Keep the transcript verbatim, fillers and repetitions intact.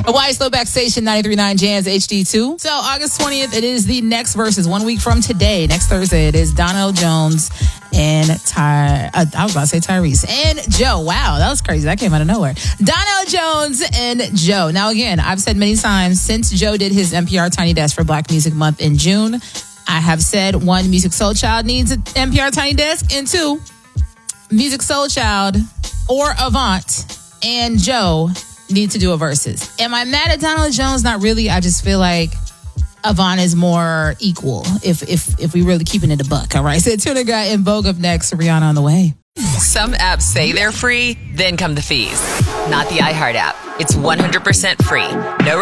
Hawaii Throwback Station, ninety-three point nine Jams H D two. So August twentieth, it is the next verses. One week from today, next Thursday, it is Donell Jones and Ty. Uh, I was about to say Tyrese and Joe. Wow, that was crazy. That came out of nowhere. Donell Jones and Joe. Now, again, I've said many times since Joe did his N P R Tiny Desk for Black Music Month in June, I have said, one, Music Soul Child needs an N P R Tiny Desk, and two, Music Soul Child or Avant and Joe need to do a versus. Am I mad at Donell Jones? Not really. I just feel like Avant is more equal if if if we really keeping it a buck. All right. So Tuna Guy in Vogue up next. Rihanna on the way. Some apps say they're free, then come the fees. Not the iHeart app. It's one hundred percent free. No